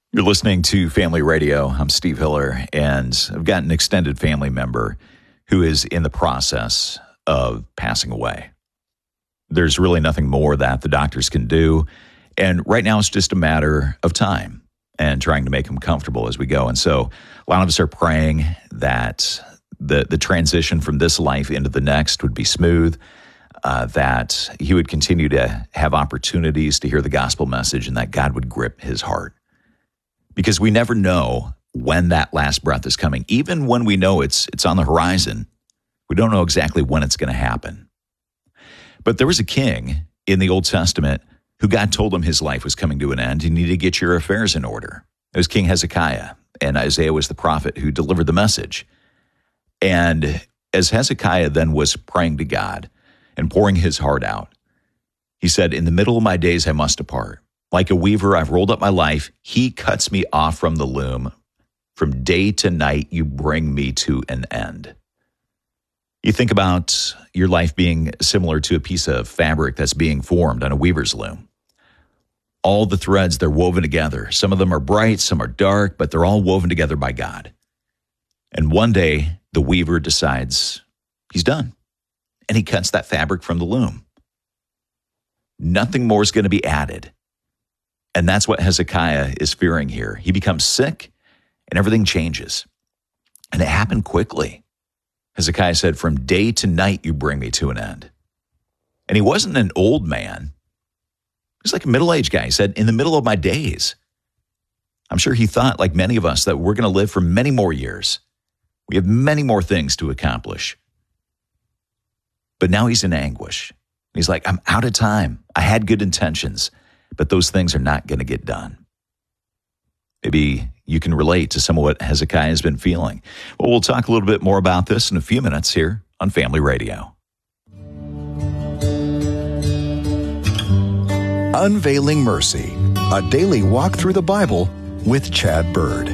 You're listening to Family Radio. I'm Steve Hiller, and I've got an extended family member who is in the process of passing away. There's really nothing more that the doctors can do, and right now it's just a matter of time and trying to make him comfortable as we go. And so a lot of us are praying that the transition from this life into the next would be smooth, that he would continue to have opportunities to hear the gospel message, and that God would grip his heart. Because we never know when that last breath is coming. Even when we know it's on the horizon, we don't know exactly when it's going to happen. But there was a king in the Old Testament who God told him his life was coming to an end. You need to get your affairs in order. It was King Hezekiah, and Isaiah was the prophet who delivered the message. And as Hezekiah then was praying to God and pouring his heart out, he said, "In the middle of my days I must depart. Like a weaver, I've rolled up my life. He cuts me off from the loom. From day to night, you bring me to an end." You think about your life being similar to a piece of fabric that's being formed on a weaver's loom. All the threads, they're woven together. Some of them are bright, some are dark, but they're all woven together by God. And one day, the weaver decides he's done, and he cuts that fabric from the loom. Nothing more is going to be added. And that's what Hezekiah is fearing here. He becomes sick, and everything changes. And it happened quickly. Hezekiah said, "From day to night, you bring me to an end." And he wasn't an old man. He was like a middle-aged guy. He said, "In the middle of my days." I'm sure he thought, like many of us, that we're going to live for many more years. We have many more things to accomplish. But now he's in anguish. He's like, "I'm out of time. I had good intentions, but those things are not going to get done." Maybe you can relate to some of what Hezekiah has been feeling. Well, we'll talk a little bit more about this in a few minutes here on Family Radio. Unveiling Mercy, a daily walk through the Bible with Chad Bird.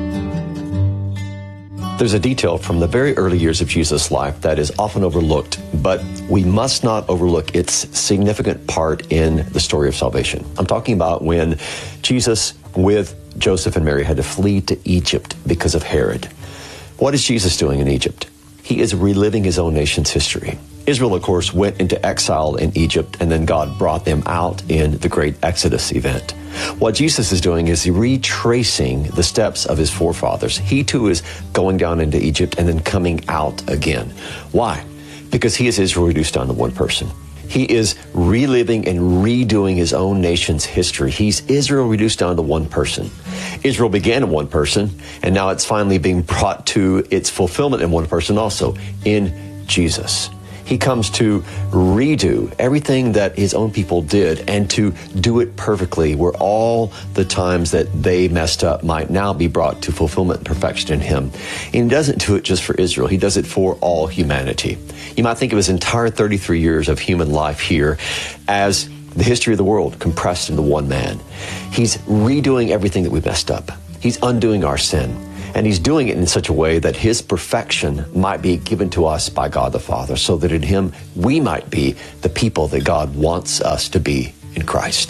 There's a detail from the very early years of Jesus' life that is often overlooked, but we must not overlook its significant part in the story of salvation. I'm talking about when Jesus, with Joseph and Mary, had to flee to Egypt because of Herod. What is Jesus doing in Egypt? He is reliving his own nation's history. Israel, of course, went into exile in Egypt, and then God brought them out in the great Exodus event. What Jesus is doing is retracing the steps of his forefathers. He too is going down into Egypt and then coming out again. Why? Because he is Israel reduced down to one person. He is reliving and redoing his own nation's history. He's Israel reduced down to one person. Israel began in one person, and now it's finally being brought to its fulfillment in one person also, in Jesus. He comes to redo everything that his own people did and to do it perfectly, where all the times that they messed up might now be brought to fulfillment and perfection in him. And he doesn't do it just for Israel. He does it for all humanity. You might think of his entire 33 years of human life here as the history of the world compressed into one man. He's redoing everything that we messed up. He's undoing our sin. And he's doing it in such a way that his perfection might be given to us by God the Father, so that in him we might be the people that God wants us to be in Christ.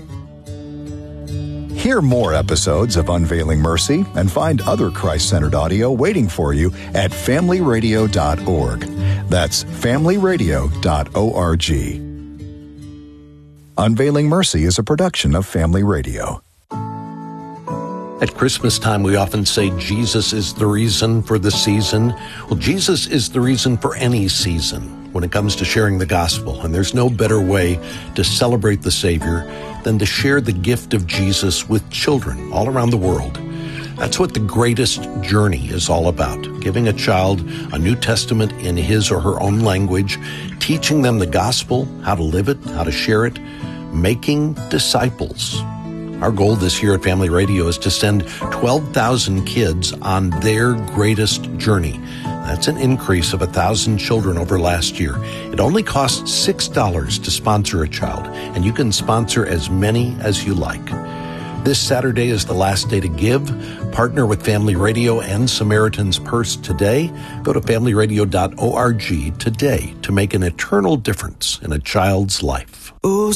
Hear more episodes of Unveiling Mercy and find other Christ-centered audio waiting for you at familyradio.org. That's familyradio.org. Unveiling Mercy is a production of Family Radio. At Christmas time, we often say Jesus is the reason for the season. Well, Jesus is the reason for any season when it comes to sharing the gospel. And there's no better way to celebrate the Savior than to share the gift of Jesus with children all around the world. That's what the greatest journey is all about, giving a child a New Testament in his or her own language, teaching them the gospel, how to live it, how to share it, making disciples. Our goal this year at Family Radio is to send 12,000 kids on their greatest journey. That's an increase of 1,000 children over last year. It only costs $6 to sponsor a child, and you can sponsor as many as you like. This Saturday is the last day to give. Partner with Family Radio and Samaritan's Purse today. Go to familyradio.org today to make an eternal difference in a child's life. Oh,